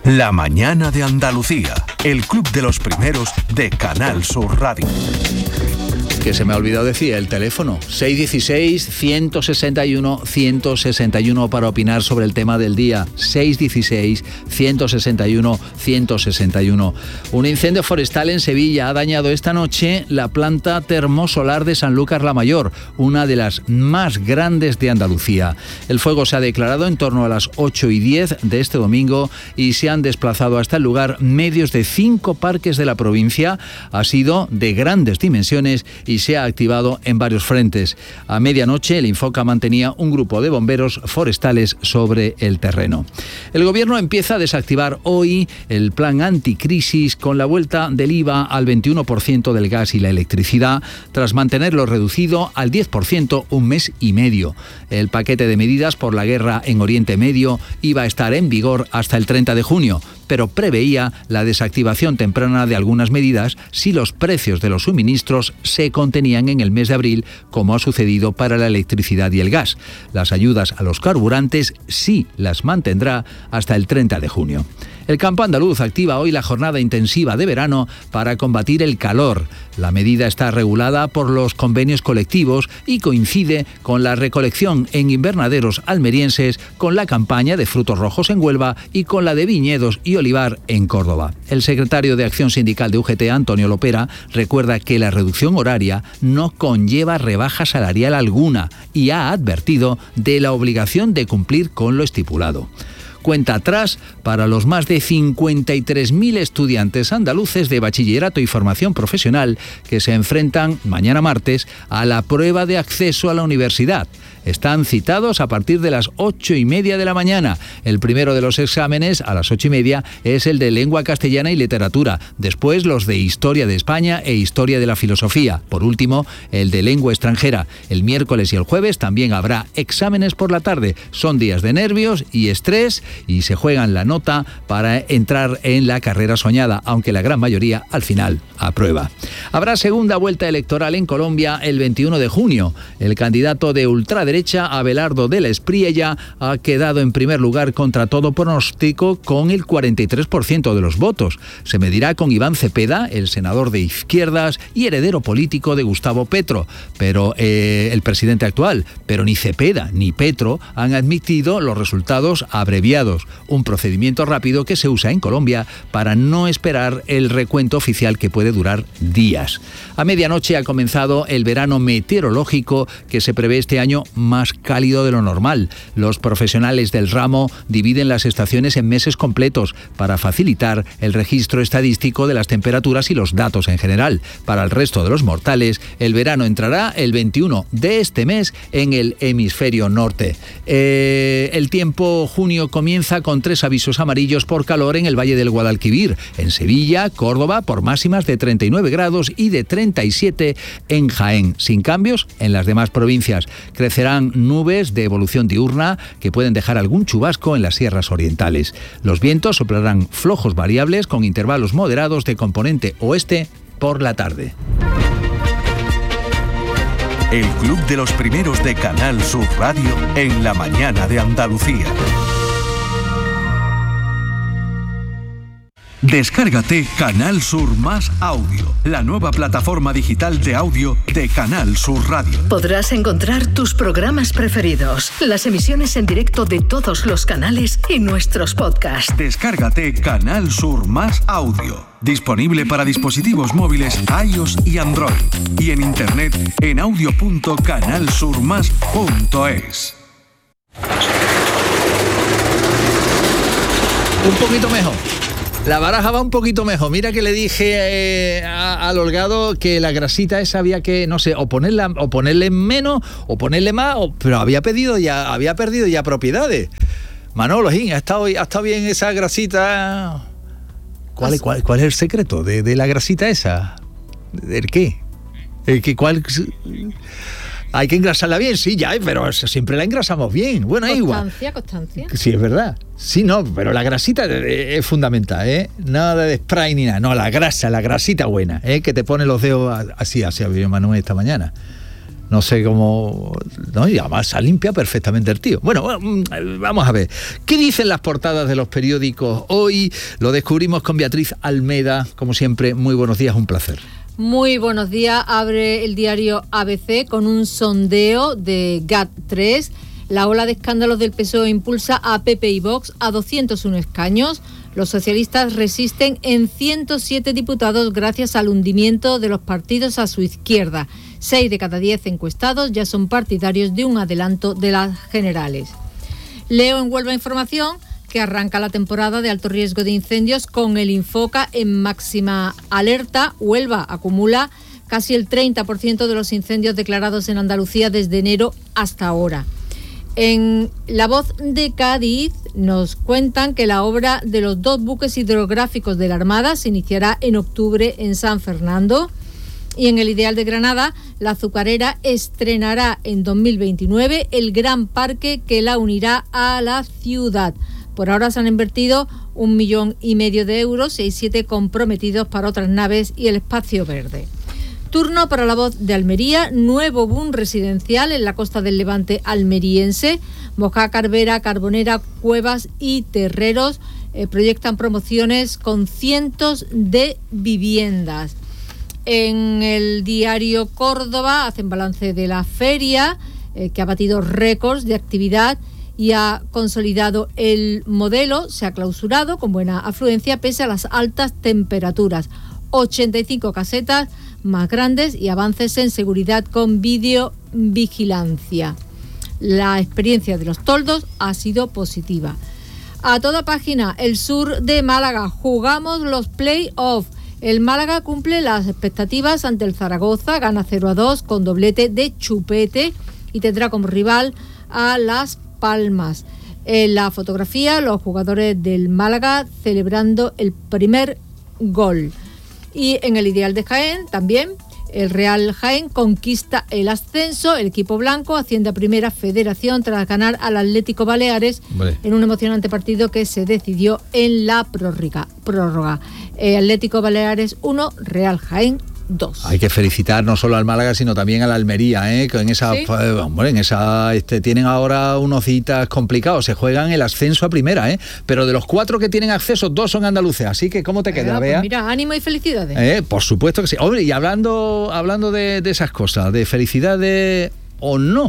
La mañana de Andalucía, el club de los primeros de Canal Sur Radio. Que se me ha olvidado decir el teléfono, 616-161-161 para opinar sobre el tema del día, 616-161-161. Un incendio forestal en Sevilla ha dañado esta noche la planta termosolar de Sanlúcar la Mayor, una de las más grandes de Andalucía. El fuego se ha declarado en torno a las 8:10 de este domingo y se han desplazado hasta el lugar medios de 5 parques de la provincia. Ha sido de grandes dimensiones y se ha activado en varios frentes. A medianoche, el Infoca mantenía un grupo de bomberos forestales sobre el terreno. El Gobierno empieza a desactivar hoy el plan anticrisis con la vuelta del IVA al 21% del gas y la electricidad, tras mantenerlo reducido al 10% un mes y medio. El paquete de medidas por la guerra en Oriente Medio iba a estar en vigor hasta el 30 de junio, pero preveía la desactivación temprana de algunas medidas si los precios de los suministros se contenían en el mes de abril, como ha sucedido para la electricidad y el gas. Las ayudas a los carburantes sí las mantendrá hasta el 30 de junio. El campo andaluz activa hoy la jornada intensiva de verano para combatir el calor. La medida está regulada por los convenios colectivos y coincide con la recolección en invernaderos almerienses, con la campaña de frutos rojos en Huelva y con la de viñedos y olivar en Córdoba. El secretario de Acción Sindical de UGT, Antonio Lopera, recuerda que la reducción horaria no conlleva rebaja salarial alguna y ha advertido de la obligación de cumplir con lo estipulado. Cuenta atrás para los más de 53.000 estudiantes andaluces de bachillerato y formación profesional que se enfrentan mañana martes a la prueba de acceso a la universidad. Están citados a partir de las 8:30 de la mañana. El primero de los exámenes, a las 8:30, es el de lengua castellana y literatura. Después los de historia de España e historia de la filosofía. Por último, el de lengua extranjera. El miércoles y el jueves también habrá exámenes por la tarde. Son días de nervios y estrés y se juegan la nota para entrar en la carrera soñada, aunque la gran mayoría al final aprueba. Habrá segunda vuelta electoral en Colombia el 21 de junio. El candidato de ultraderecha, Abelardo de la Espriella, ha quedado en primer lugar contra todo pronóstico con el 43% de los votos. Se medirá con Iván Cepeda, el senador de izquierdas y heredero político de Gustavo Petro, pero el presidente actual. Pero ni Cepeda ni Petro han admitido los resultados abreviados, un procedimiento rápido que se usa en Colombia para no esperar el recuento oficial que puede durar días. A medianoche ha comenzado el verano meteorológico que se prevé este año más cálido de lo normal. Los profesionales del ramo dividen las estaciones en meses completos para facilitar el registro estadístico de las temperaturas y los datos en general. Para el resto de los mortales, el verano entrará el 21 de este mes en el hemisferio norte. El tiempo junio comienza con 3 avisos amarillos por calor en el Valle del Guadalquivir, en Sevilla, Córdoba, por máximas de 39 grados y de 37 en Jaén, sin cambios en las demás provincias. Crecerán nubes de evolución diurna que pueden dejar algún chubasco en las sierras orientales. Los vientos soplarán flojos variables con intervalos moderados de componente oeste por la tarde. El club de los primeros de Canal Sur Radio en la mañana de Andalucía. Descárgate Canal Sur Más Audio, la nueva plataforma digital de audio de Canal Sur Radio. Podrás encontrar tus programas preferidos, las emisiones en directo de todos los canales y nuestros podcasts. Descárgate Canal Sur Más Audio, disponible para dispositivos móviles iOS y Android, y en internet en audio.canalsurmas.es. Un poquito mejor. La baraja va un poquito mejor. Mira que le dije al Holgado que la grasita esa había que, no sé, o ponerle menos o ponerle más, pero había perdido ya propiedades. Manolo, ha estado bien esa grasita. ¿Cuál es el secreto de la grasita esa? ¿El qué? Hay que engrasarla bien, sí, ya, pero siempre la engrasamos bien. Bueno, constancia. Sí, es verdad. Sí, no, pero la grasita es fundamental, ¿eh? Nada de spray ni nada. No, la grasita buena, ¿eh? Que te pone los dedos así, había Manuel esta mañana. No sé cómo... ¿no? Y además se ha limpiado perfectamente el tío. Bueno, vamos a ver. ¿Qué dicen las portadas de los periódicos hoy? Lo descubrimos con Beatriz Almeda. Como siempre, muy buenos días, un placer. Muy buenos días. Abre el diario ABC con un sondeo de GAT3. La ola de escándalos del PSOE impulsa a PP y Vox a 201 escaños. Los socialistas resisten en 107 diputados gracias al hundimiento de los partidos a su izquierda. 6 de cada 10 encuestados ya son partidarios de un adelanto de las generales. Leo en Huelva Información que arranca la temporada de alto riesgo de incendios con el Infoca en máxima alerta. Huelva acumula casi el 30% de los incendios declarados en Andalucía desde enero hasta ahora. En La Voz de Cádiz nos cuentan que la obra de los 2 buques hidrográficos de la Armada se iniciará en octubre en San Fernando. Y en El Ideal de Granada, la azucarera estrenará en 2029 el gran parque que la unirá a la ciudad. Por ahora se han invertido 1,5 millones de euros, 6-7 comprometidos para otras naves y el espacio verde. Turno para La Voz de Almería, nuevo boom residencial en la costa del Levante almeriense. Moja, Carvera, Carbonera, Cuevas y Terreros proyectan promociones con cientos de viviendas. En el diario Córdoba hacen balance de la feria, que ha batido récords de actividad y ha consolidado el modelo. Se ha clausurado con buena afluencia pese a las altas temperaturas. 85 casetas más grandes y avances en seguridad con videovigilancia. La experiencia de los toldos ha sido positiva. A toda página, el sur de Málaga, jugamos los play-off. El Málaga cumple las expectativas ante el Zaragoza, gana 0-2 con doblete de Chupete y tendrá como rival a Las Palmas. En la fotografía, los jugadores del Málaga celebrando el primer gol. Y en el Ideal de Jaén también, el Real Jaén conquista el ascenso. El equipo blanco asciende a Primera Federación tras ganar al Atlético Baleares en un emocionante partido que se decidió en la prórroga. Atlético Baleares 1, Real Jaén 2. Hay que felicitar no solo al Málaga, sino también a la Almería, que en esa, ¿sí? Tienen ahora unos citas complicados, se juegan el ascenso a Primera, pero de los 4 que tienen acceso, 2 son andaluces, así que ¿cómo te queda, Bea? Pues mira, ánimo y felicidades. Por supuesto que sí. Hombre, y hablando de esas cosas, de felicidades o no,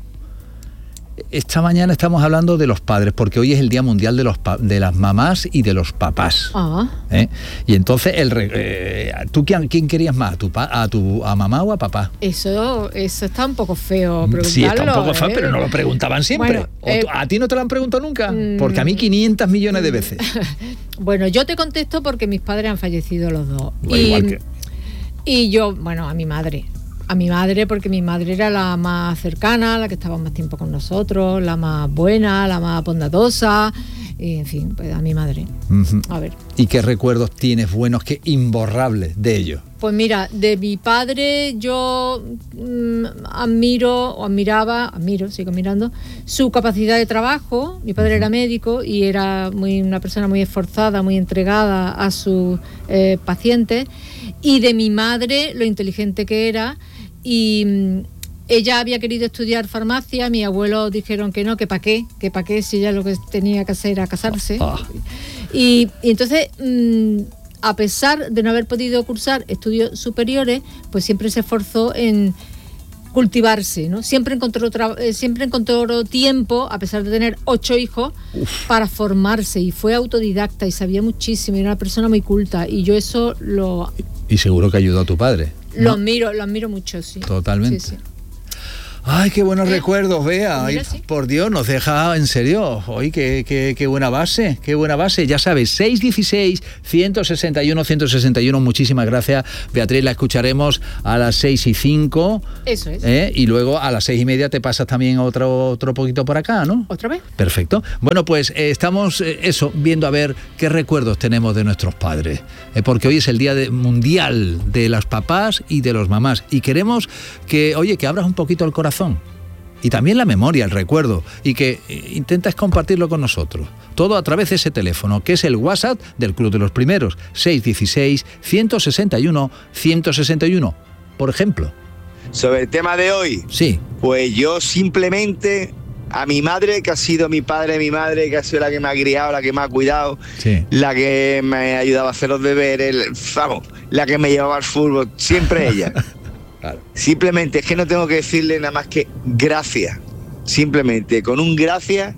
esta mañana estamos hablando de los padres, porque hoy es el Día Mundial de las mamás y de los papás. Y entonces, ¿tú quién querías más? ¿A mamá o a papá? Eso está un poco feo preguntarlo. Sí, está un poco feo, pero no lo preguntaban siempre. Bueno, ¿a ti no te lo han preguntado nunca? Porque a mí 500 millones de veces. Bueno, yo te contesto porque mis padres han fallecido los dos. Y yo, a mi madre. A mi madre, porque mi madre era la más cercana, la que estaba más tiempo con nosotros, la más buena, la más bondadosa, y en fin, pues a mi madre. Uh-huh. A ver. ¿Y qué recuerdos tienes buenos, qué imborrables de ellos? Pues mira, de mi padre yo sigo mirando su capacidad de trabajo. Mi padre era médico y era una persona muy esforzada, muy entregada a sus pacientes. Y de mi madre, lo inteligente que era. Y ella había querido estudiar farmacia, mis abuelos dijeron que no, que para qué, si ella lo que tenía que hacer era casarse. Y entonces, a pesar de no haber podido cursar estudios superiores, pues siempre se esforzó en cultivarse, ¿no? Siempre encontró tiempo, a pesar de tener 8 hijos, para formarse, y fue autodidacta y sabía muchísimo, y era una persona muy culta, y yo eso lo... Y seguro que ayudó a tu padre, ¿no? Lo admiro mucho, sí. Totalmente. Sí. Ay, qué buenos recuerdos, Bea. Ay, sí. Por Dios, nos deja en serio. Ay, qué buena base, qué buena base. Ya sabes, 616-161-161. Muchísimas gracias, Beatriz. La escucharemos a las 6:05. Eso es. Y luego a las 6:30 te pasas también otro poquito por acá, ¿no? ¿Otra vez? Perfecto. Bueno, pues estamos viendo a ver qué recuerdos tenemos de nuestros padres. Porque hoy es el Día Mundial de las papás y de los mamás. Y queremos que abras un poquito el corazón. Y también la memoria, el recuerdo, y que intentes compartirlo con nosotros. Todo a través de ese teléfono, que es el WhatsApp del Club de los Primeros, 616-161-161. Por ejemplo, Sobre el tema de hoy, Sí. pues yo simplemente a mi madre, que ha sido mi padre, mi madre, que ha sido la que me ha criado, la que me ha cuidado, Sí. la que me ayudaba a hacer los deberes, la que me llevaba al fútbol, siempre ella. Claro. Simplemente es que no tengo que decirle nada más que gracias. Simplemente con un gracias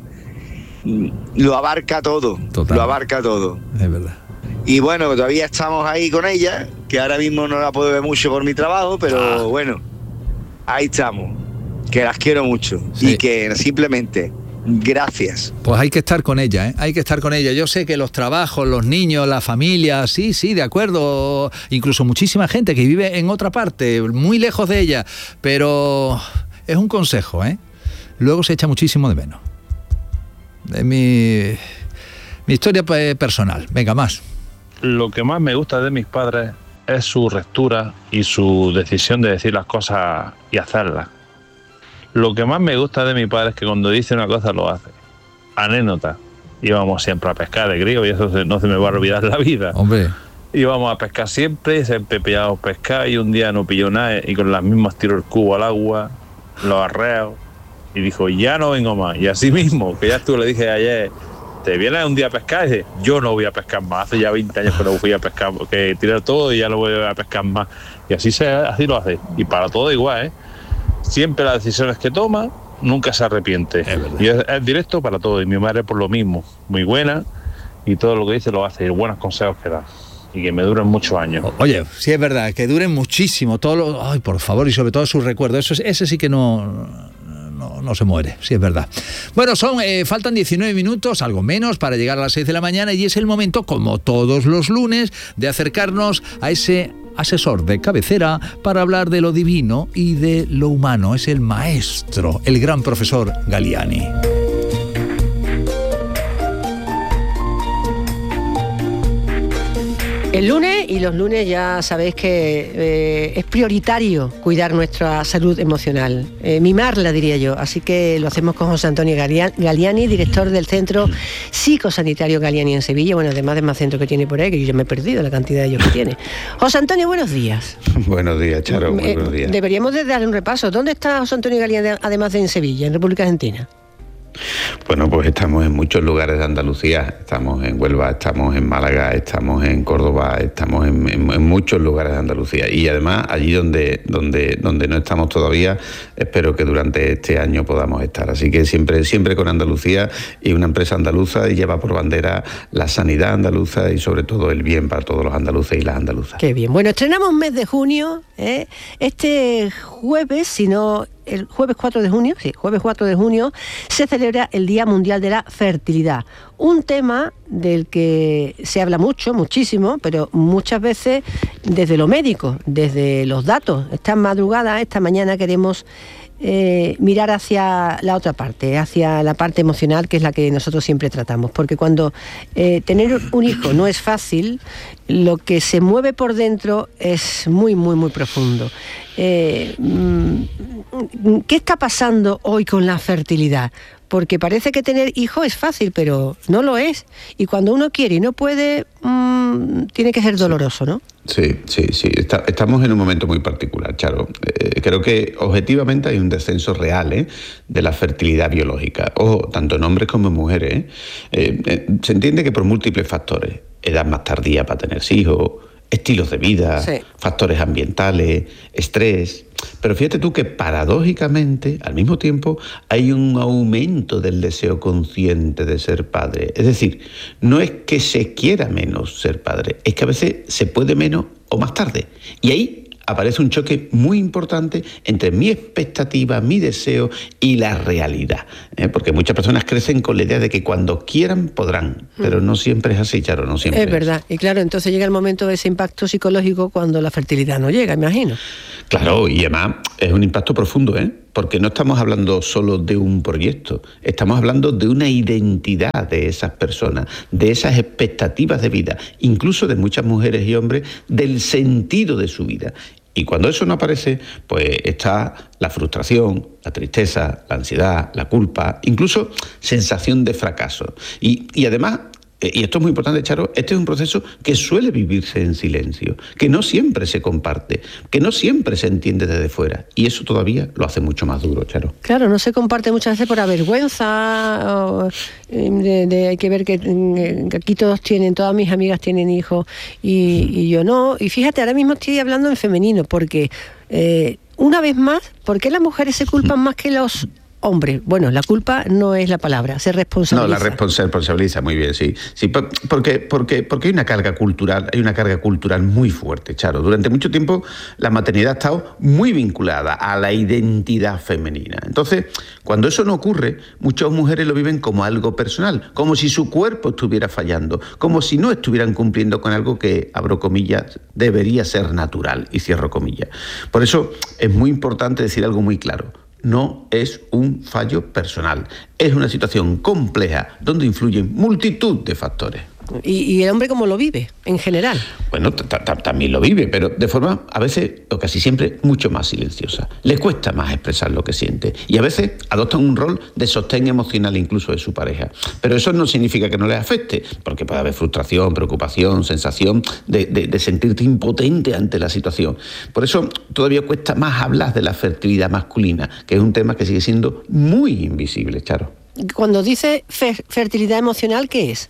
lo abarca todo. Total. Lo abarca todo. Es verdad. Y bueno, todavía estamos ahí con ella, que ahora mismo no la puedo ver mucho por mi trabajo, pero bueno, ahí estamos. Que las quiero mucho. Sí. Y que simplemente gracias. Pues hay que estar con ella, ¿eh? Hay que estar con ella. Yo sé que los trabajos, los niños, la familia, sí, de acuerdo. Incluso muchísima gente que vive en otra parte, muy lejos de ella. Pero es un consejo, ¿eh? Luego se echa muchísimo de menos. Es mi historia personal. Venga, más. Lo que más me gusta de mis padres es su rectura y su decisión de decir las cosas y hacerlas. Lo que más me gusta de mi padre es que cuando dice una cosa lo hace. Anécdota. Íbamos siempre a pescar de crío y eso no se me va a olvidar la vida. Hombre. Íbamos a pescar siempre pillábamos pescar y un día no pilló nada y con las mismas tiró el cubo al agua, los arreos y dijo, ya no vengo más. Y así mismo, que ya tú le dije ayer, ¿te vienes un día a pescar? Y dice, yo no voy a pescar más. Hace ya 20 años que no fui a pescar, porque tiré todo y ya no voy a pescar más. Y así lo hace. Y para todo igual, ¿eh? Siempre las decisiones que toma, nunca se arrepiente. Y es directo para todo. Y mi madre por lo mismo, muy buena, y todo lo que dice lo hace, y buenos consejos que da. Y que me duren muchos años. Oye, sí es verdad, que duren muchísimo. Ay, por favor, y sobre todo sus recuerdos. Ese sí que no se muere, sí es verdad. Bueno, faltan 19 minutos, algo menos, para llegar a las 6 de la mañana y es el momento, como todos los lunes, de acercarnos a ese asesor de cabecera para hablar de lo divino y de lo humano. Es el maestro, el gran profesor Galliani. El lunes, y los lunes ya sabéis que es prioritario cuidar nuestra salud emocional, mimarla diría yo, así que lo hacemos con José Antonio Galliani, director del Centro Psicosanitario Galliani en Sevilla, bueno, además de más centros que tiene por ahí, que yo ya me he perdido la cantidad de ellos que tiene. José Antonio, buenos días. Buenos días, Charo, muy buenos días. Deberíamos de darle un repaso. ¿Dónde está José Antonio Galliani, además de en Sevilla, en República Argentina? Bueno, pues estamos en muchos lugares de Andalucía, estamos en Huelva, estamos en Málaga, estamos en Córdoba, estamos en muchos lugares de Andalucía y además allí donde no estamos todavía, espero que durante este año podamos estar. Así que siempre con Andalucía y una empresa andaluza y lleva por bandera la sanidad andaluza y sobre todo el bien para todos los andaluces y las andaluzas. Qué bien. Bueno, estrenamos mes de junio, este jueves, si no... El jueves 4 de junio, se celebra el Día Mundial de la Fertilidad. Un tema del que se habla muchísimo, pero muchas veces desde lo médico, desde los datos. Esta mañana queremos mirar hacia la otra parte, hacia la parte emocional, que es la que nosotros siempre tratamos. Porque cuando tener un hijo no es fácil, lo que se mueve por dentro es muy profundo. ¿Qué está pasando hoy con la fertilidad? Porque parece que tener hijos es fácil, pero no lo es. Y cuando uno quiere y no puede, tiene que ser doloroso, ¿no? Sí. Estamos en un momento muy particular, Charo. Creo que objetivamente hay un descenso real de la fertilidad biológica. Ojo, tanto en hombres como en mujeres. Se entiende que por múltiples factores. Edad más tardía para tener hijos, estilos de vida, sí, factores ambientales, estrés. Pero fíjate tú que paradójicamente, al mismo tiempo, hay un aumento del deseo consciente de ser padre. Es decir, no es que se quiera menos ser padre, es que a veces se puede menos o más tarde. Y ahí aparece un choque muy importante entre mi expectativa, mi deseo y la realidad. Porque muchas personas crecen con la idea de que cuando quieran podrán, pero no siempre es así, Charo, no siempre es verdad. Y claro, entonces llega el momento de ese impacto psicológico cuando la fertilidad no llega, imagino. Claro, y además es un impacto profundo, porque no estamos hablando solo de un proyecto, estamos hablando de una identidad de esas personas, de esas expectativas de vida, incluso de muchas mujeres y hombres, del sentido de su vida. Y cuando eso no aparece, pues está la frustración, la tristeza, la ansiedad, la culpa, incluso sensación de fracaso. Y además y esto es muy importante, Charo, este es un proceso que suele vivirse en silencio, que no siempre se comparte, que no siempre se entiende desde fuera, y eso todavía lo hace mucho más duro, Charo. Claro, no se comparte muchas veces por avergüenza, hay que ver que aquí todas mis amigas tienen hijos y yo no, y fíjate, ahora mismo estoy hablando en femenino, porque una vez más, ¿por qué las mujeres se culpan más que los hombres? Bueno, la culpa no es la palabra, se responsabiliza. No, la responsabiliza, muy bien, sí. Sí, porque hay una carga cultural muy fuerte, Charo. Durante mucho tiempo la maternidad ha estado muy vinculada a la identidad femenina. Entonces, cuando eso no ocurre, muchas mujeres lo viven como algo personal, como si su cuerpo estuviera fallando, como si no estuvieran cumpliendo con algo que, abro comillas, debería ser natural, y cierro comillas. Por eso es muy importante decir algo muy claro. No es un fallo personal, es una situación compleja donde influyen multitud de factores. ¿Y el hombre cómo lo vive, en general? Bueno, también lo vive, pero de forma, a veces, o casi siempre, mucho más silenciosa. Le cuesta más expresar lo que siente. Y a veces adoptan un rol de sostén emocional incluso de su pareja. Pero eso no significa que no les afecte, porque puede haber frustración, preocupación, sensación de sentirte impotente ante la situación. Por eso todavía cuesta más hablar de la fertilidad masculina, que es un tema que sigue siendo muy invisible, Charo. Cuando dice fertilidad emocional, ¿qué es?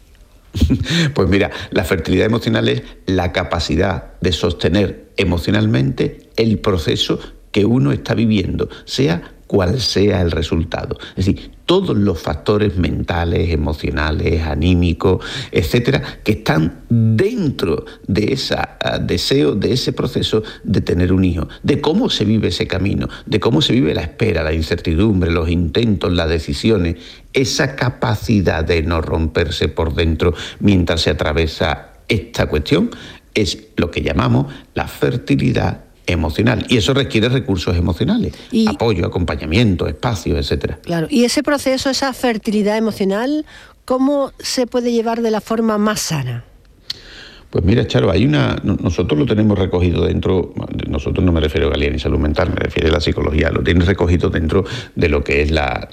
Pues mira, la fertilidad emocional es la capacidad de sostener emocionalmente el proceso que uno está viviendo, sea cual sea el resultado. Es decir, todos los factores mentales, emocionales, anímicos, etcétera, que están dentro de ese deseo, de ese proceso de tener un hijo, de cómo se vive ese camino, de cómo se vive la espera, la incertidumbre, los intentos, las decisiones, esa capacidad de no romperse por dentro mientras se atraviesa esta cuestión, es lo que llamamos la fertilidad emocional, y eso requiere recursos emocionales, apoyo, acompañamiento, espacio, etcétera. Claro, y ese proceso, esa fertilidad emocional, ¿cómo se puede llevar de la forma más sana? Pues mira, Charo, nosotros lo tenemos recogido dentro, nosotros no me refiero a Galía ni salud mental, me refiero a la psicología, lo tienen recogido dentro de lo que es la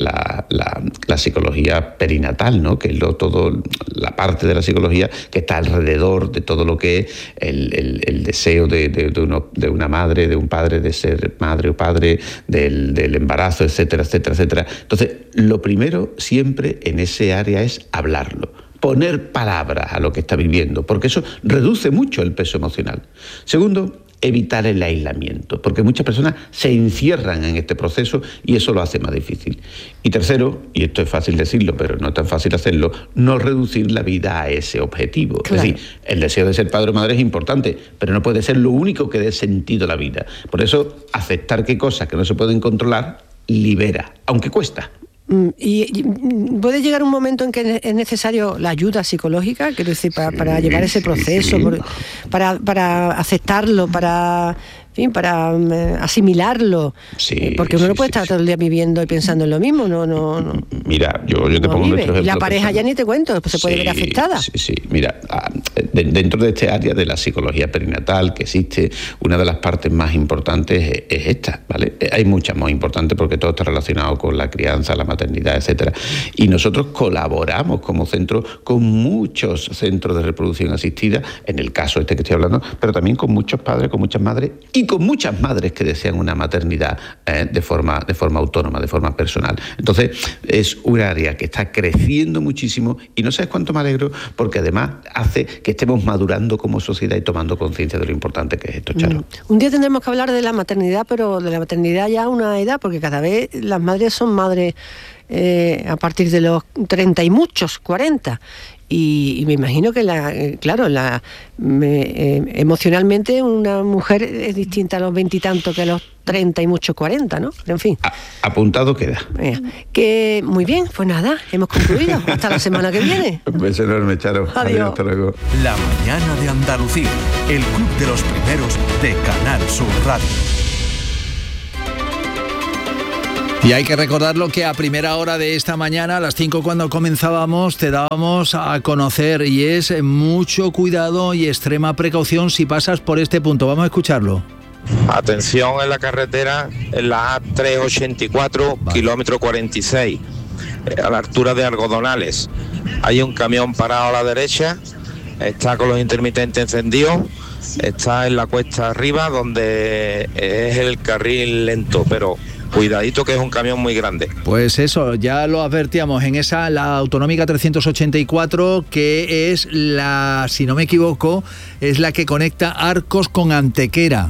psicología perinatal, ¿no? Que es toda la parte de la psicología que está alrededor de todo lo que es el deseo de una madre, de un padre, de ser madre o padre, del embarazo, etcétera, etcétera, etcétera. Entonces, lo primero siempre en ese área es hablarlo, poner palabras a lo que está viviendo, porque eso reduce mucho el peso emocional. Segundo, evitar el aislamiento, porque muchas personas se encierran en este proceso y eso lo hace más difícil. Y tercero, y esto es fácil decirlo, pero no es tan fácil hacerlo, no reducir la vida a ese objetivo. Claro. Es decir, el deseo de ser padre o madre es importante, pero no puede ser lo único que dé sentido a la vida. Por eso, aceptar que hay cosas que no se pueden controlar libera, aunque cuesta. ¿Y puede llegar un momento en que es necesario la ayuda psicológica, quiero decir, para llevar ese proceso, para aceptarlo, para asimilarlo? Porque uno no puede estar todo el día viviendo y pensando en lo mismo, no. Mira, yo te pongo nuestro ejemplo. Y la pareja ya ni te cuento, pues se puede ver afectada. Sí, mira, dentro de este área de la psicología perinatal que existe, una de las partes más importantes es esta, ¿vale? Hay muchas más importantes porque todo está relacionado con la crianza, la maternidad, etcétera. Y nosotros colaboramos como centro con muchos centros de reproducción asistida, en el caso este que estoy hablando, pero también con muchos padres, con muchas madres y con muchas madres que desean una maternidad de forma autónoma, de forma personal. Entonces, es un área que está creciendo muchísimo y no sabes cuánto me alegro, porque además hace que estemos madurando como sociedad y tomando conciencia de lo importante que es esto, Charo. Un día tendremos que hablar de la maternidad, pero de la maternidad ya a una edad, porque cada vez las madres son madres a partir de los 30 y muchos, 40. Y me imagino que emocionalmente una mujer es distinta a los 20 y tanto que a los 30 y muchos 40, ¿no? Pero en fin. Apuntado queda. Que muy bien, pues nada, hemos concluido. Hasta la semana que viene. Un beso enorme, Charo. Adiós. Hasta luego. La mañana de Andalucía, el club de los primeros de Canal Sur Radio. Y hay que recordarlo que a primera hora de esta mañana, a las 5 cuando comenzábamos, te dábamos a conocer, y es mucho cuidado y extrema precaución si pasas por este punto. Vamos a escucharlo. Atención en la carretera, en la A384, kilómetro 46. a la altura de Algodonales. Hay un camión parado a la derecha, está con los intermitentes encendidos, está en la cuesta arriba donde es el carril lento, pero cuidadito que es un camión muy grande. Pues eso, ya lo advertíamos en esa, la autonómica 384, que es la, si no me equivoco, es la que conecta Arcos con Antequera.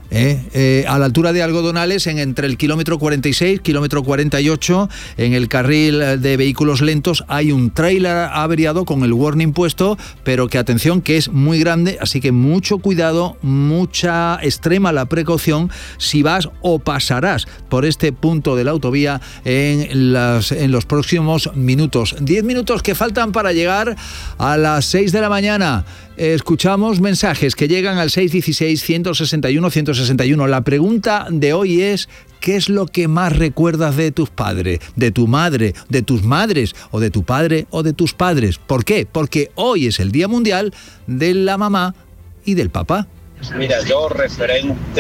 A la altura de Algodonales, entre el kilómetro 46, kilómetro 48, en el carril de vehículos lentos hay un tráiler averiado con el warning puesto, pero que atención, que es muy grande, así que mucho cuidado, mucha extrema la precaución si vas o pasarás por este punto de la autovía en los próximos minutos. 10 minutos que faltan para llegar a las 6 de la mañana. Escuchamos mensajes que llegan al 616-161-161. La pregunta de hoy es: ¿qué es lo que más recuerdas de tus padres, de tu madre, de tus madres, o de tu padre o de tus padres? ¿Por qué? Porque hoy es el Día Mundial de la Mamá y del Papá. Mira, yo referente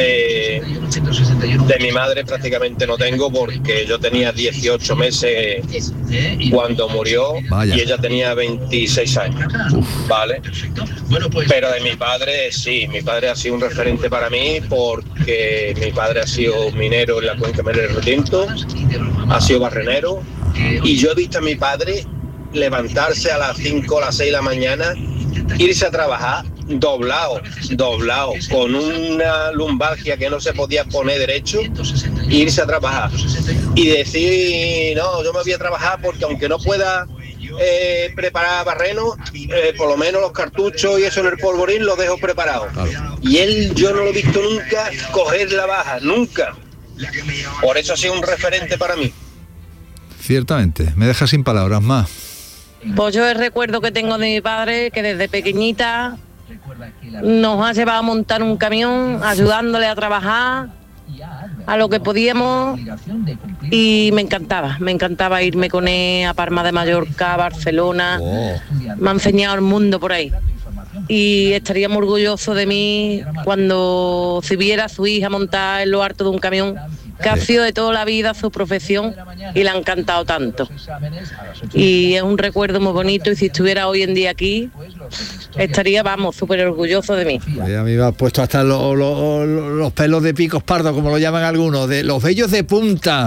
de mi madre prácticamente no tengo, porque yo tenía 18 meses cuando murió. Vaya. Y ella tenía 26 años, ¿vale? Pero de mi padre sí, mi padre ha sido un referente para mí, porque mi padre ha sido minero en la cuenca minera del Tinto, ha sido barrenero, y yo he visto a mi padre levantarse a las 5 o las 6 de la mañana, irse a trabajar doblado, con una lumbalgia que no se podía poner derecho, irse a trabajar y decir, no, yo me voy a trabajar porque aunque no pueda preparar barreno, por lo menos los cartuchos y eso en el polvorín los dejo preparados. Claro. Y él, yo no lo he visto nunca coger la baja, nunca. Por eso ha sido un referente para mí. Ciertamente, me deja sin palabras más. Pues yo el recuerdo que tengo de mi padre, que desde pequeñita nos ha llevado a montar un camión, ayudándole a trabajar a lo que podíamos, y me encantaba irme con él a Palma de Mallorca, a Barcelona. Me ha enseñado el mundo por ahí, y estaría muy orgulloso de mí cuando se viera a su hija montar en lo alto de un camión, que ha sido de toda la vida su profesión y le ha encantado tanto. Y es un recuerdo muy bonito, y si estuviera hoy en día aquí, estaría, súper orgulloso de mí. A mí me ha puesto hasta los pelos de picos pardos, como lo llaman algunos, de los vellos de punta.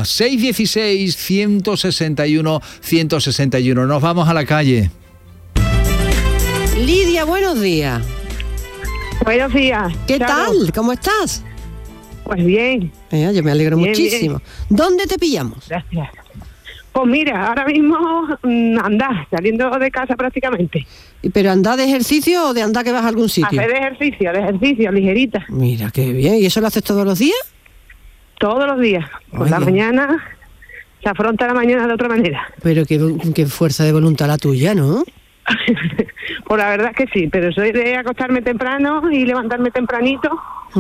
616-161-161. Nos vamos a la calle. Lidia, buenos días. Buenos días. ¿Qué tal? ¿Cómo estás? Pues bien. Yo me alegro muchísimo. Bien. ¿Dónde te pillamos? Gracias. Pues mira, ahora mismo andar, saliendo de casa prácticamente. ¿Pero andar de ejercicio o de andar que vas a algún sitio? Hacer de ejercicio, ligerita. Mira, qué bien. ¿Y eso lo haces todos los días? Todos los días. Por la mañana se afronta la mañana de otra manera. Pero qué fuerza de voluntad la tuya, ¿no? Pues la verdad es que sí, pero soy de acostarme temprano y levantarme tempranito.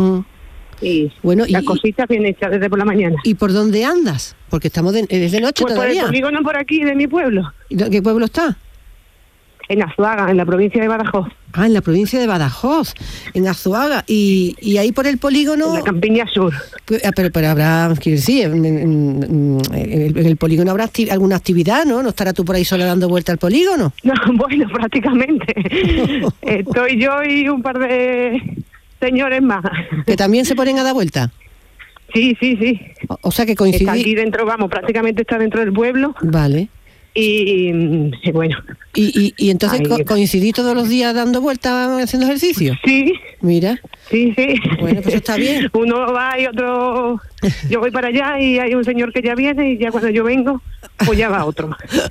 Y bueno, las cositas bien hechas desde por la mañana. ¿Y por dónde andas? Porque estamos es de noche pues todavía. Por el polígono por aquí de mi pueblo. ¿Qué pueblo está? En Azuaga, en la provincia de Badajoz. Ah, en la provincia de Badajoz, en Azuaga. Y ahí por el polígono... En la Campiña Sur. Pero habrá, quiero decir, en el polígono habrá alguna actividad, ¿no? ¿No estarás tú por ahí sola dando vuelta al polígono? No, bueno, prácticamente. Estoy yo y un par de señores más. ¿Que también se ponen a dar vuelta? Sí. O sea que coincidís... Está aquí dentro, prácticamente está dentro del pueblo. Vale. Y bueno. ¿Y entonces coincidís todos los días dando vueltas, haciendo ejercicio? Sí. Mira. Sí. Bueno, pues está bien. Uno va y otro... Yo voy para allá y hay un señor que ya viene, y ya cuando yo vengo, pues ya va otro.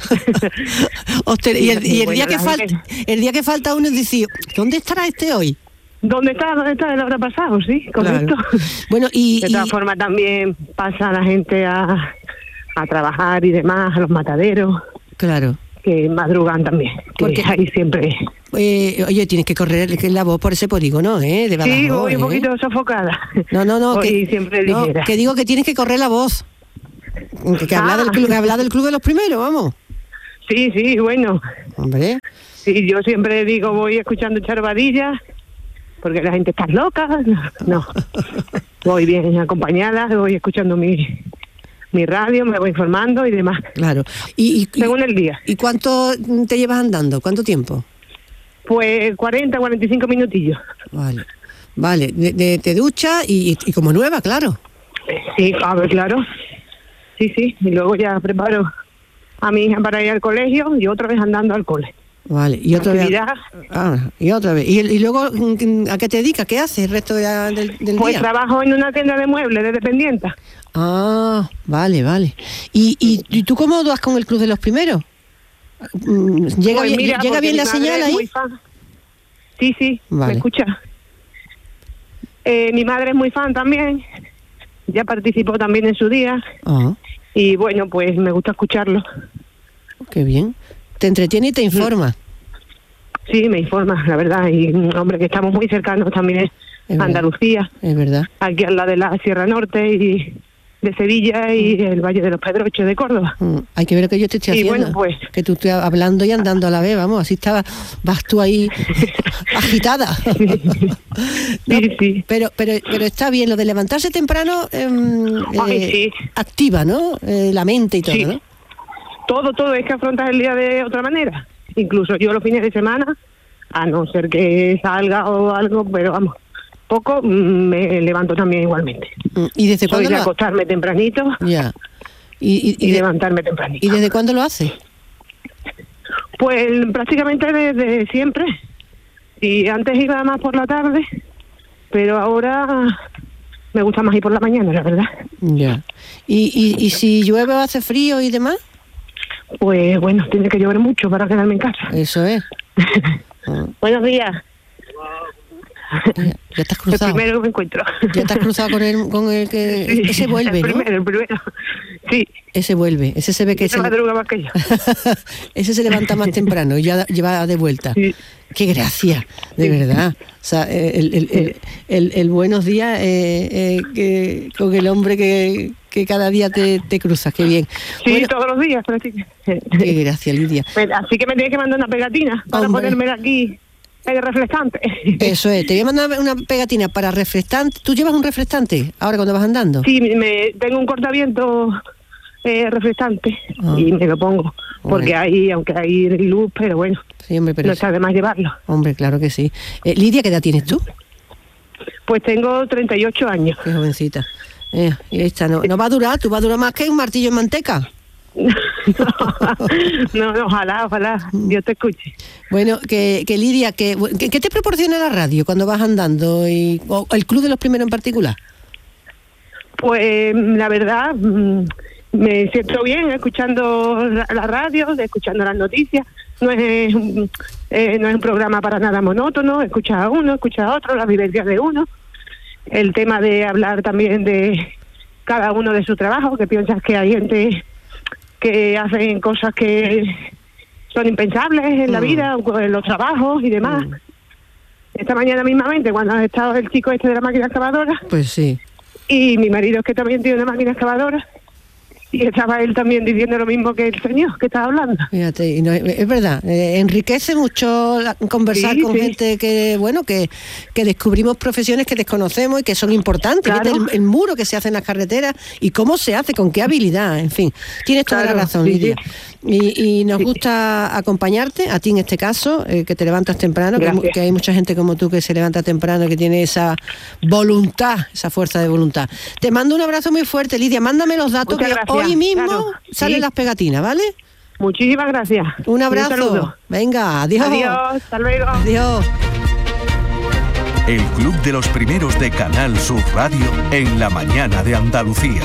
Y el día que falta uno es decir, ¿dónde estará este hoy? ¿Dónde está? ¿Dónde habrá pasado? Sí, correcto. Claro. Bueno, de todas formas también pasa la gente a trabajar y demás, a los mataderos. Claro. Que madrugan también. Porque ahí siempre... oye, tienes que correr la voz por ese polígono, de Badajoz. Sí, voy un poquito sofocada. No. Voy siempre ligera. Que digo que tienes que correr la voz. Que habla del club de los primeros, vamos. Sí, bueno. Hombre. Sí, yo siempre digo, voy escuchando charvadillas, porque la gente está loca. No. Voy bien acompañada, voy escuchando mi mi radio, me voy informando y demás. Claro. Según el día. ¿Y cuánto te llevas andando? ¿Cuánto tiempo? Pues 40, 45 minutillos. Vale, te duchas y como nueva, claro. Sí, claro. Sí, y luego ya preparo a mi hija para ir al colegio y otra vez andando al cole. Vale, y otra vez. Y otra vez. ¿Y luego a qué te dedicas? ¿Qué haces el resto del día? Pues trabajo en una tienda de muebles de dependienta. Ah, vale. ¿Y tú cómo vas con el Club de los Primeros? ¿Llega bien la señal ahí? Sí, vale. ¿Me escucha? Mi madre es muy fan también. Ya participó también en su día. Y bueno, pues me gusta escucharlo. Qué bien. ¿Te entretiene y te informa? Sí, me informa, la verdad. Y, hombre, que estamos muy cercanos también a Andalucía. Es verdad. Aquí al lado de la Sierra Norte y de Sevilla y el Valle de los Pedroches de Córdoba. Hay que ver lo que yo te estoy haciendo. Bueno, pues, que tú estás hablando y andando a la vez, vamos. Así vas tú ahí agitada. Sí. Pero está bien, lo de levantarse temprano sí. activa, ¿no? La mente y todo, ¿no? Todo es que afrontas el día de otra manera. Incluso yo los fines de semana, a no ser que salga o algo, pero vamos, poco, me levanto también igualmente. ¿Y desde cuándo? Soy de acostarme tempranito. Ya. Y levantarme tempranito. ¿Y desde cuándo lo haces? Pues prácticamente desde siempre. Y antes iba más por la tarde, pero ahora me gusta más ir por la mañana, la verdad. Ya. ¿Y si llueve o hace frío y demás? Pues bueno, tiene que llover mucho para quedarme en casa. Eso es. Buenos días. Ya estás cruzado. El primero que me encuentro. Ya estás cruzado con el que... Sí, ese vuelve, ¿no? El primero. Sí. Ese vuelve. Ese se ve que... Ese madruga más que yo. Ese se levanta más temprano y ya lleva de vuelta. Sí. Qué gracia, de verdad. O sea, el buenos días con el hombre que cada día te cruzas, qué bien. Sí, bueno, todos los días, prácticamente. Qué gracia, Lidia. Así que me tienes que mandar una pegatina para ponerme aquí el refrescante. Eso es, te voy a mandar una pegatina para refrescante. ¿Tú llevas un refrescante ahora cuando vas andando? Sí, tengo un cortaviento refrescante y me lo pongo. Porque aunque hay luz, pero bueno, sí, hombre, pero no está de más llevarlo. Hombre, claro que sí. Lidia, ¿qué edad tienes tú? Pues tengo 38 años. Qué jovencita. Y esta no va a durar, tú vas a durar más que un martillo en manteca. No, ojalá, Dios te escuche. Bueno, que Lidia, ¿qué te proporciona la radio cuando vas andando o el Club de los Primeros en particular? Pues la verdad, me siento bien escuchando la radio, escuchando las noticias. No es un programa para nada monótono, escuchas a uno, escuchas a otro, las vivencias de uno. El tema de hablar también de cada uno de su trabajo, que piensas que hay gente que hacen cosas que son impensables en la vida, en los trabajos y demás. Esta mañana mismamente, cuando ha estado el chico este de la máquina excavadora, pues sí, y mi marido es que también tiene una máquina excavadora, y estaba él también diciendo lo mismo que el señor que estaba hablando. Fíjate, y no, es verdad, enriquece mucho conversar con gente que descubrimos profesiones que desconocemos y que son importantes. Claro. El muro que se hace en las carreteras y cómo se hace, con qué habilidad, en fin. Tienes toda la razón, Lidia. Y nos gusta acompañarte, a ti en este caso, que te levantas temprano, que hay mucha gente como tú que se levanta temprano, que tiene esa voluntad, esa fuerza de voluntad. Te mando un abrazo muy fuerte, Lidia. Mándame los datos. Muchas gracias. Hoy mismo salen las pegatinas, ¿vale? Muchísimas gracias. Un abrazo. Venga, adiós. Adiós, hasta luego. Adiós. El Club de los Primeros de Canal Sur Radio en la mañana de Andalucía.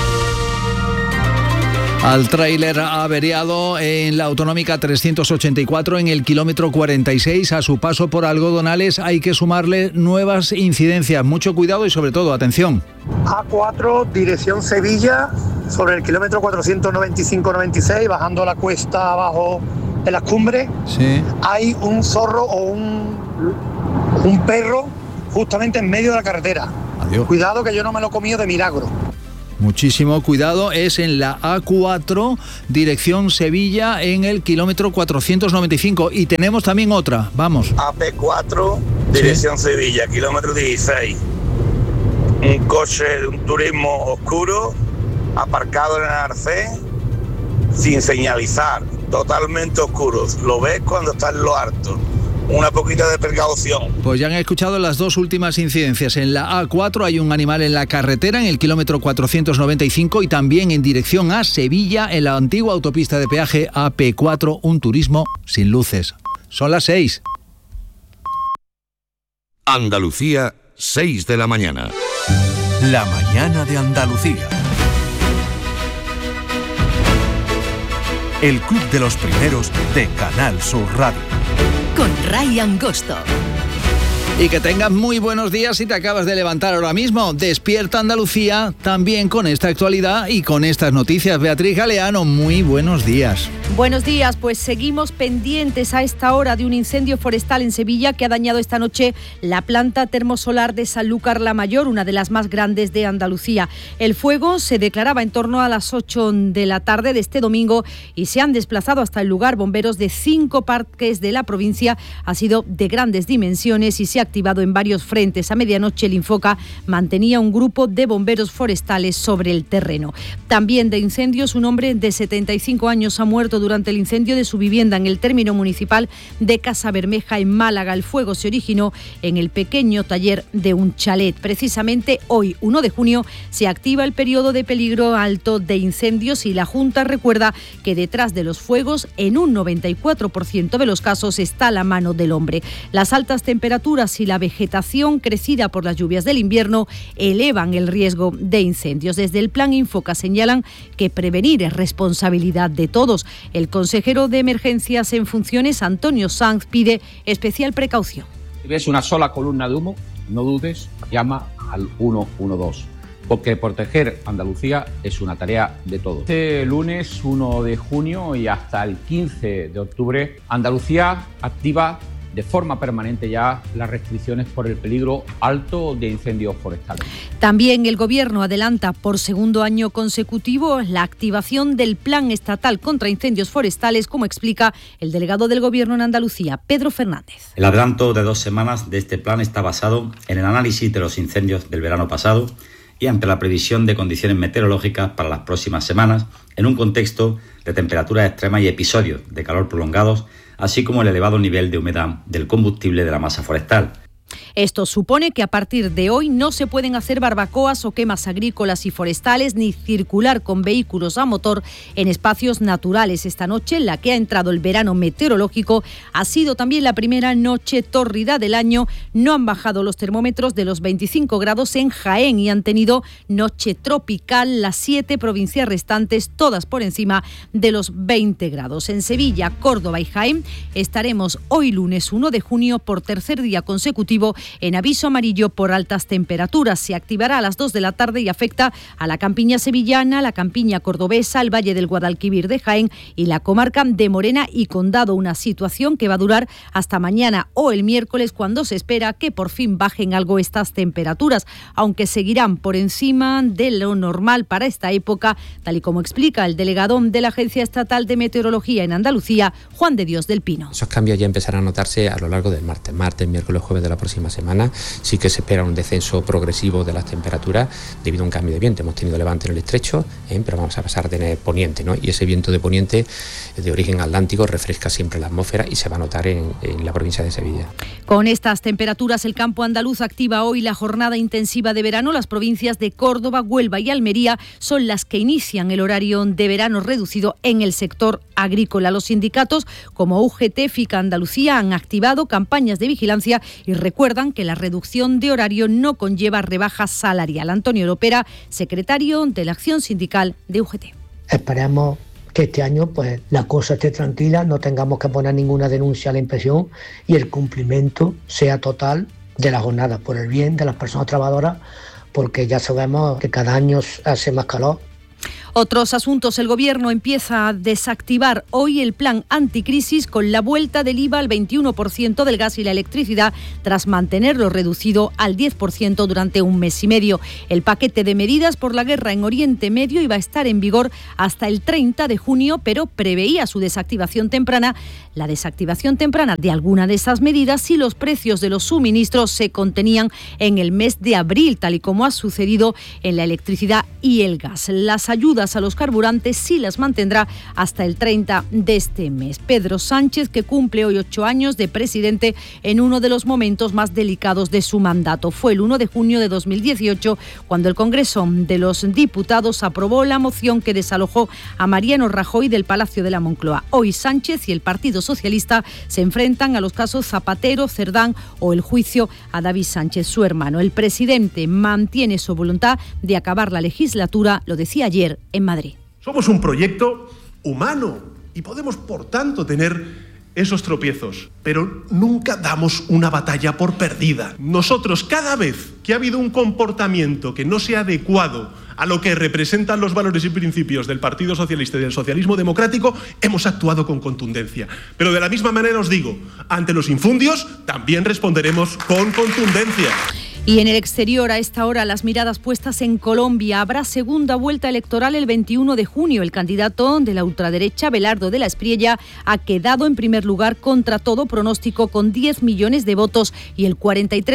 Al tráiler averiado en la autonómica 384 en el kilómetro 46 a su paso por Algodonales hay que sumarle nuevas incidencias. Mucho cuidado y sobre todo atención. A4 dirección Sevilla sobre el kilómetro 495-96 bajando la cuesta abajo de las cumbres. Sí. Hay un zorro o un perro justamente en medio de la carretera. Adiós. Cuidado que yo no me lo he comido de milagro. Muchísimo cuidado, es en la A4, dirección Sevilla, en el kilómetro 495. Y tenemos también otra, vamos. AP4, dirección Sevilla, kilómetro 16. Un coche de un turismo oscuro aparcados en el arcén, sin señalizar, totalmente oscuros. Lo ves cuando está en lo alto. Una poquita de precaución. Pues ya han escuchado las dos últimas incidencias. En la A4 hay un animal en la carretera, en el kilómetro 495, y también en dirección a Sevilla, en la antigua autopista de peaje AP4, un turismo sin luces. Son las 6. Andalucía, 6 de la mañana. La mañana de Andalucía. El club de los primeros de Canal Sur Radio. Con Ray Angosto. Y que tengas muy buenos días si te acabas de levantar ahora mismo. Despierta Andalucía también con esta actualidad y con estas noticias. Beatriz Galeano, muy buenos días. Buenos días, pues seguimos pendientes a esta hora de un incendio forestal en Sevilla que ha dañado esta noche la planta termosolar de Sanlúcar la Mayor, una de las más grandes de Andalucía. El fuego se declaraba en torno a las 8 de la tarde de este domingo y se han desplazado hasta el lugar bomberos de 5 parques de la provincia. Ha sido de grandes dimensiones y se ha activado en varios frentes. A medianoche el Infoca mantenía un grupo de bomberos forestales sobre el terreno. También de incendios, un hombre de 75 años ha muerto durante el incendio de su vivienda en el término municipal de Casabermeja, en Málaga. El fuego se originó en el pequeño taller de un chalet. Precisamente hoy, 1 de junio, se activa el periodo de peligro alto de incendios y la Junta recuerda que detrás de los fuegos, en un 94% de los casos, está la mano del hombre. Las altas temperaturas y la vegetación crecida por las lluvias del invierno elevan el riesgo de incendios. Desde el Plan Infoca señalan que prevenir es responsabilidad de todos. El consejero de Emergencias en funciones, Antonio Sanz, pide especial precaución. Si ves una sola columna de humo, no dudes, llama al 112, porque proteger Andalucía es una tarea de todos. Este lunes 1 de junio y hasta el 15 de octubre, Andalucía activa de forma permanente ya las restricciones por el peligro alto de incendios forestales. También el Gobierno adelanta por segundo año consecutivo la activación del Plan Estatal contra Incendios Forestales, como explica el delegado del Gobierno en Andalucía, Pedro Fernández. El adelanto de 2 semanas de este plan está basado en el análisis de los incendios del verano pasado y ante la previsión de condiciones meteorológicas para las próximas semanas, en un contexto de temperaturas extremas y episodios de calor prolongados, así como el elevado nivel de humedad del combustible de la masa forestal. Esto supone que a partir de hoy no se pueden hacer barbacoas o quemas agrícolas y forestales ni circular con vehículos a motor en espacios naturales. Esta noche, en la que ha entrado el verano meteorológico, ha sido también la primera noche tórrida del año. No han bajado los termómetros de los 25 grados en Jaén y han tenido noche tropical las 7 provincias restantes, todas por encima de los 20 grados. En Sevilla, Córdoba y Jaén estaremos hoy lunes 1 de junio por tercer día consecutivo en aviso amarillo por altas temperaturas. Se activará a las 2 de la tarde y afecta a la campiña sevillana, la campiña cordobesa, el Valle del Guadalquivir de Jaén y la comarca de Morena y Condado. Una situación que va a durar hasta mañana o el miércoles, cuando se espera que por fin bajen algo estas temperaturas, aunque seguirán por encima de lo normal para esta época, tal y como explica el delegado de la Agencia Estatal de Meteorología en Andalucía, Juan de Dios del Pino. Esos cambios ya empezarán a notarse a lo largo del martes, miércoles, jueves de la próxima semana. Sí que se espera un descenso progresivo de las temperaturas debido a un cambio de viento. Hemos tenido levante en el estrecho, pero vamos a pasar a tener poniente, ¿no? Y ese viento de poniente de origen atlántico refresca siempre la atmósfera y se va a notar en la provincia de Sevilla. Con estas temperaturas, el campo andaluz activa hoy la jornada intensiva de verano. Las provincias de Córdoba, Huelva y Almería son las que inician el horario de verano reducido en el sector agrícola. Los sindicatos como UGT, FICA Andalucía han activado campañas de vigilancia y recuerdan que la reducción de horario no conlleva rebaja salarial. Antonio Lopera, secretario de la Acción Sindical de UGT. Esperemos que este año pues la cosa esté tranquila, no tengamos que poner ninguna denuncia a la inspección y el cumplimiento sea total de la jornada, por el bien de las personas trabajadoras, porque ya sabemos que cada año hace más calor. Otros asuntos. El Gobierno empieza a desactivar hoy el plan anticrisis con la vuelta del IVA al 21% del gas y la electricidad, tras mantenerlo reducido al 10% durante un mes y medio. El paquete de medidas por la guerra en Oriente Medio iba a estar en vigor hasta el 30 de junio, pero preveía su desactivación temprana la desactivación temprana de alguna de esas medidas si los precios de los suministros se contenían en el mes de abril, tal y como ha sucedido en la electricidad y el gas. Las ayudas a los carburantes sí las mantendrá hasta el 30 de este mes. Pedro Sánchez, que cumple hoy 8 años de presidente en uno de los momentos más delicados de su mandato. Fue el 1 de junio de 2018 cuando el Congreso de los Diputados aprobó la moción que desalojó a Mariano Rajoy del Palacio de la Moncloa. Hoy Sánchez y el Partido Socialista se enfrentan a los casos Zapatero, Cerdán o el juicio a David Sánchez, su hermano. El presidente mantiene su voluntad de acabar la legislatura, lo decía ayer en Madrid. Somos un proyecto humano y podemos, por tanto, tener esos tropiezos, pero nunca damos una batalla por perdida. Nosotros, cada vez que ha habido un comportamiento que no sea adecuado a lo que representan los valores y principios del Partido Socialista y del socialismo democrático, hemos actuado con contundencia. Pero de la misma manera os digo, ante los infundios también responderemos con contundencia. Y en el exterior, a esta hora, las miradas puestas en Colombia. Habrá segunda vuelta electoral el 21 de junio. El candidato de la ultraderecha, Belardo de la Espriella, ha quedado en primer lugar contra todo pronóstico con 10 millones de votos y el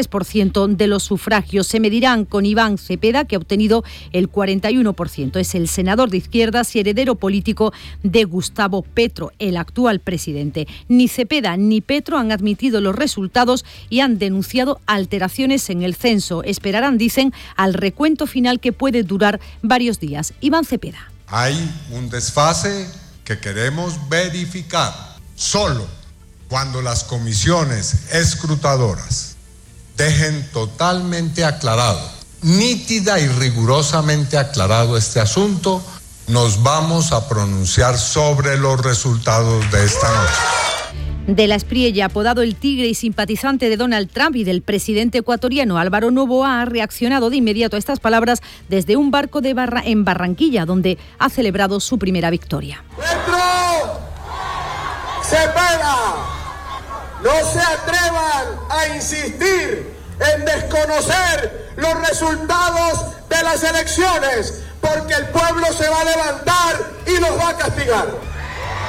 43% de los sufragios. Se medirán con Iván Cepeda, que ha obtenido el 41%. Es el senador de izquierdas y heredero político de Gustavo Petro, el actual presidente. Ni Cepeda ni Petro han admitido los resultados y han denunciado alteraciones en el censo. Esperarán, dicen, al recuento final que puede durar varios días. Iván Cepeda. Hay un desfase que queremos verificar. Solo cuando las comisiones escrutadoras dejen totalmente aclarado, nítida y rigurosamente aclarado este asunto, nos vamos a pronunciar sobre los resultados de esta noche. De la Espriella, apodado el Tigre y simpatizante de Donald Trump y del presidente ecuatoriano Álvaro Noboa, ha reaccionado de inmediato a estas palabras desde un barco en Barranquilla, donde ha celebrado su primera victoria. ¡Petro! ¡Cepeda! No se atrevan a insistir en desconocer los resultados de las elecciones, porque el pueblo se va a levantar y los va a castigar.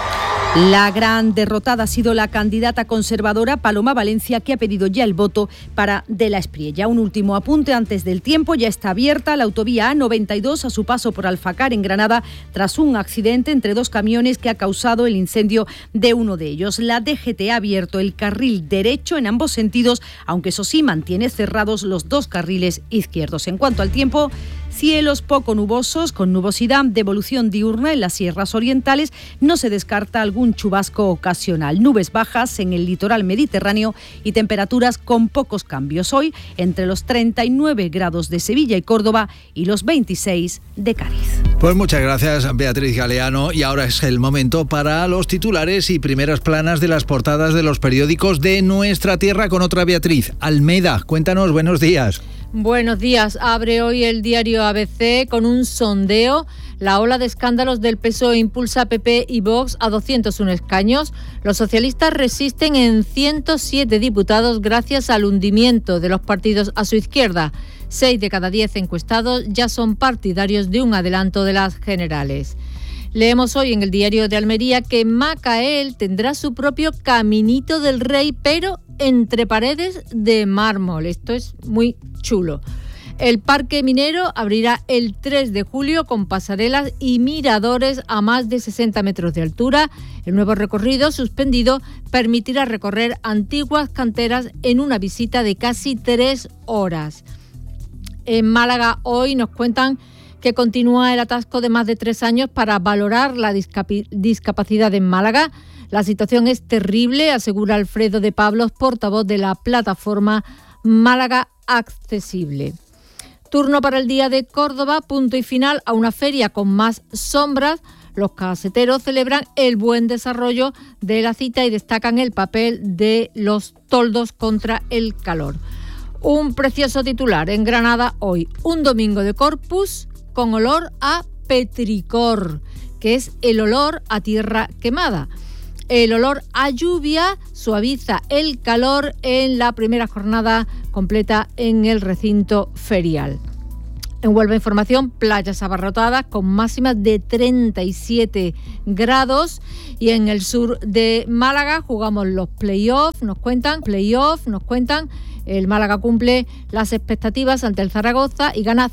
La gran derrotada ha sido la candidata conservadora Paloma Valencia, que ha pedido ya el voto para De la Espriella. Un último apunte antes del tiempo: ya está abierta la autovía A92 a su paso por Alfacar, en Granada, tras un accidente entre dos camiones que ha causado el incendio de uno de ellos. La DGT ha abierto el carril derecho en ambos sentidos, aunque eso sí mantiene cerrados los dos carriles izquierdos. En cuanto al tiempo, cielos poco nubosos, con nubosidad de evolución diurna en las sierras orientales. No se descarta algún chubasco ocasional. Nubes bajas en el litoral mediterráneo y temperaturas con pocos cambios. Hoy entre los 39 grados de Sevilla y Córdoba y los 26 de Cádiz. Pues muchas gracias, Beatriz Galeano. Y ahora es el momento para los titulares y primeras planas de las portadas de los periódicos de nuestra tierra con otra Beatriz. Almeida, cuéntanos, buenos días. Buenos días. Abre hoy el diario ABC con un sondeo. La ola de escándalos del PSOE impulsa a PP y Vox a 201 escaños. Los socialistas resisten en 107 diputados gracias al hundimiento de los partidos a su izquierda. 6 de cada 10 encuestados ya son partidarios de un adelanto de las generales. Leemos hoy en el diario de Almería que Macael tendrá su propio Caminito del Rey, pero entre paredes de mármol. Esto es muy chulo. El Parque Minero abrirá el 3 de julio con pasarelas y miradores a más de 60 metros de altura. El nuevo recorrido suspendido permitirá recorrer antiguas canteras en una visita de casi 3 horas. En Málaga hoy nos cuentan que continúa el atasco de más de 3 años para valorar la discapacidad en Málaga. La situación es terrible, asegura Alfredo de Pablos, portavoz de la plataforma Málaga Accesible. Turno para el Día de Córdoba, punto y final a una feria con más sombras. Los caseteros celebran el buen desarrollo de la cita y destacan el papel de los toldos contra el calor. Un precioso titular en Granada hoy: un domingo de Corpus con olor a petricor, que es el olor a tierra quemada. El olor a lluvia suaviza el calor en la primera jornada completa en el recinto ferial. En Huelva Información, playas abarrotadas con máximas de 37 grados. Y en el sur de Málaga jugamos los playoffs, nos cuentan. El Málaga cumple las expectativas ante el Zaragoza y gana